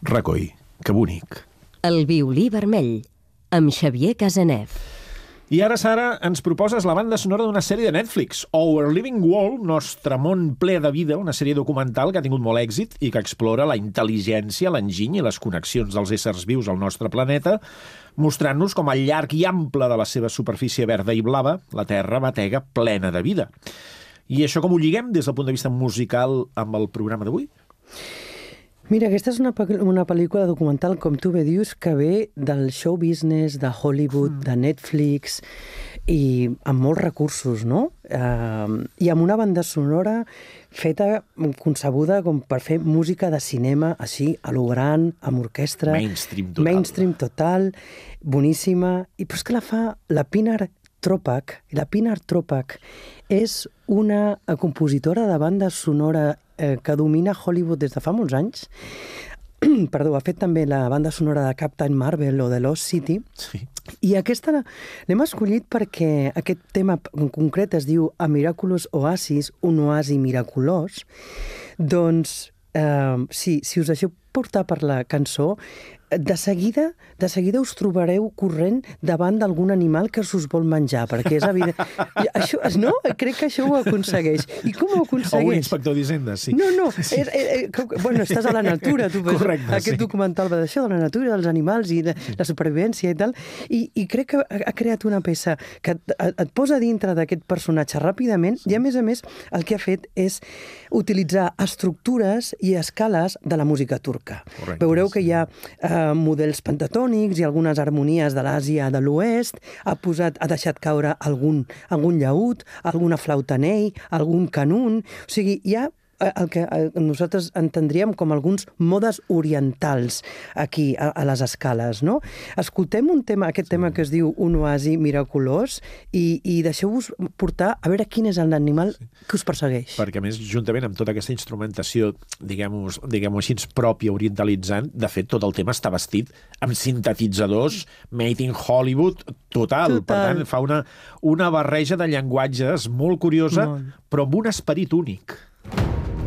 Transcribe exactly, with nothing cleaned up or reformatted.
Recoi, que bonic. El violí vermell, amb Xavier Casanev. I ara, Sara, ens proposes la banda sonora d'una sèrie de Netflix, Our Living World, Nostre món ple de vida, una sèrie documental que ha tingut molt èxit i que explora la intel·ligència, l'enginy i les connexions dels éssers vius al nostre planeta, mostrant-nos com al llarg i ample de la seva superfície verda i blava, la Terra batega plena de vida. I això com ho lliguem des del punt de vista musical amb el programa d'avui? Mira, aquesta és una, una pel·lícula documental, com tu bé dius, que ve del show business, de Hollywood, mm. de Netflix, i amb molts recursos, no? Uh, I amb una banda sonora feta, concebuda com per fer música de cinema, així, a lo gran, amb orquestra. Mainstream total. Mainstream total, boníssima. I però és que la fa la Pinar Tropak. La Pinar Tropak és una compositora de banda sonora eh, que domina Hollywood des de fa molts anys. Perdó, ha fet també la banda sonora de Captain Marvel o de Lost City. Sí. I aquesta l'hem escollit perquè aquest tema en concret es diu A Miraculous Oasis, un oasi miraculós. Doncs, eh, sí, si us deixeu portar per la cançó, de seguida, de seguida us trobareu corrent davant d'algun animal que us vol menjar, perquè és evident... Això, no? Crec que això ho aconsegueix. I com ho aconsegueix? O un inspector d'Hisenda, sí. No, no. Sí. És, és, és, bueno, estàs a la natura, tu veus. Correcte, aquest sí. documental va d'això, de la natura, dels animals i de sí. la supervivència i tal. I, i crec que ha creat una peça que et, et posa dintre d'aquest personatge ràpidament sí. i, a més a més, el que ha fet és utilitzar estructures i escales de la música turca. Correcte, Veureu sí. que hi ha eh, models pentatònics i algunes harmonies de l'Àsia de l'Oest, ha posat, ha deixat caure algun, algun llaüt, alguna flauta ney, algun canun, o sigui, hi ha el que nosaltres entendríem com alguns modes orientals aquí a, a les escales, no? Escoltem un tema, aquest tema que es diu Un oasi miraculós i, i deixeu-vos portar a veure quin és l'animal que us persegueix. Perquè, a més, juntament amb tota aquesta instrumentació, diguem-ho diguem així, pròpia, orientalitzant, de fet, tot el tema està vestit amb sintetitzadors made in Hollywood total. total. Per tant, fa una, una barreja de llenguatges molt curiosa, molt. però amb un esperit únic.